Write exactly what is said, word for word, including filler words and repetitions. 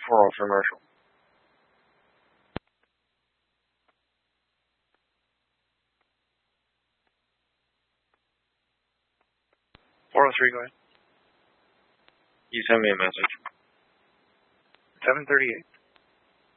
four Officer Marshall. four oh three, go ahead. You sent me a message. seven thirty-eight.